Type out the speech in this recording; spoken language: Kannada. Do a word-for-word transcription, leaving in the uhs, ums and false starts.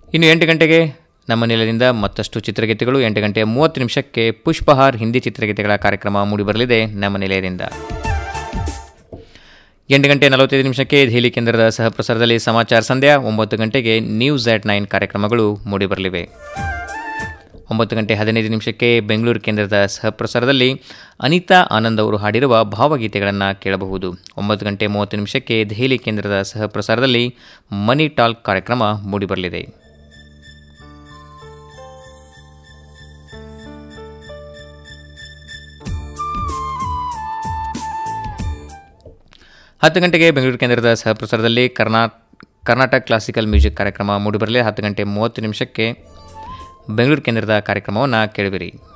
ಇನ್ನು ಎಂಟು ಗಂಟೆಗೆ ನಮ್ಮ ನೆಲದಿಂದ ಮತ್ತಷ್ಟು ಚಿತ್ರಗೀತೆಗಳು. ಎಂಟು ಗಂಟೆ ಮೂವತ್ತು ನಿಮಿಷಕ್ಕೆ ಪುಷ್ಪಹಾರ್ ಹಿಂದಿ ಚಿತ್ರಗೀತೆಗಳ ಕಾರ್ಯಕ್ರಮ ಮೂಡಿಬರಲಿದೆ ನಮ್ಮ ನಿಲಯದಿಂದ. ಎಂಟು ಗಂಟೆ ನಲವತ್ತೈದು ನಿಮಿಷಕ್ಕೆ ದೆಹಲಿ ಕೇಂದ್ರದ ಸಹಪ್ರಸಾರದಲ್ಲಿ ಸಮಾಚಾರ ಸಂಧ್ಯಾ. ಒಂಬತ್ತು ಗಂಟೆಗೆ ನ್ಯೂಸ್ ಆಟ್ ನೈನ್ ಕಾರ್ಯಕ್ರಮಗಳು ಮೂಡಿಬರಲಿವೆ. ಒಂಬತ್ತು ಗಂಟೆ ಹದಿನೈದು ನಿಮಿಷಕ್ಕೆ ಬೆಂಗಳೂರು ಕೇಂದ್ರದ ಸಹಪ್ರಸಾರದಲ್ಲಿ ಅನಿತಾ ಆನಂದ್ ಅವರು ಹಾಡಿರುವ ಭಾವಗೀತೆಗಳನ್ನು ಕೇಳಬಹುದು. ಒಂಬತ್ತು ಗಂಟೆ ಮೂವತ್ತು ನಿಮಿಷಕ್ಕೆ ದೆಹಲಿ ಕೇಂದ್ರದ ಸಹಪ್ರಸಾರದಲ್ಲಿ ಮನಿ ಟಾಲ್ಕ್ ಕಾರ್ಯಕ್ರಮ ಮೂಡಿಬರಲಿದೆ. ಹತ್ತು ಗಂಟೆಗೆ ಬೆಂಗಳೂರು ಕೇಂದ್ರದ ಸಹಪ್ರಸಾರದಲ್ಲಿ ಕರ್ನಾ ಕರ್ನಾಟಕ ಕ್ಲಾಸಿಕಲ್ ಮ್ಯೂಸಿಕ್ ಕಾರ್ಯಕ್ರಮ ಮೂಡಿಬರಲಿ. ಹತ್ತು ಗಂಟೆ ಮೂವತ್ತು ನಿಮಿಷಕ್ಕೆ ಬೆಂಗಳೂರು ಕೇಂದ್ರದ ಕಾರ್ಯಕ್ರಮವನ್ನು ಕೇಳಿಬಿರಿ.